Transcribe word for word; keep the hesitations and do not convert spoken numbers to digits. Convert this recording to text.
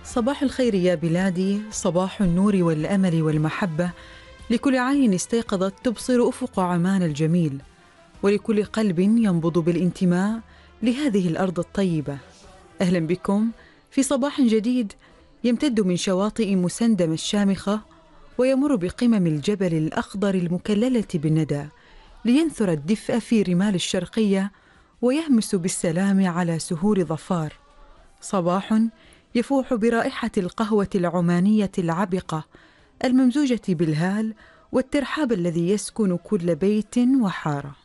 صباح الخير يا بلادي، صباح النور والأمل والمحبة لكل عين استيقظت تبصر أفق عمان الجميل، ولكل قلب ينبض بالانتماء لهذه الأرض الطيبة. أهلا بكم في صباح جديد يمتد من شواطئ مسندم الشامخة ويمر بقمم الجبل الأخضر المكللة بالندى، لينثر الدفء في رمال الشرقية ويهمس بالسلام على سهول ظفار. صباح يفوح برائحة القهوة العمانية العبقة الممزوجة بالهال والترحاب الذي يسكن كل بيت وحارة.